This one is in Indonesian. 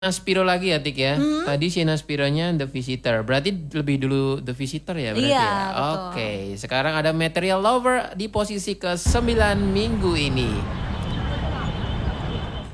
Spiro lagi ya Tik ya. Tadi Sienna Spironya The Visitor. Berarti lebih dulu The Visitor ya berarti Iya, ya. betul. Oke, sekarang ada Material Lover di posisi ke-9 minggu ini.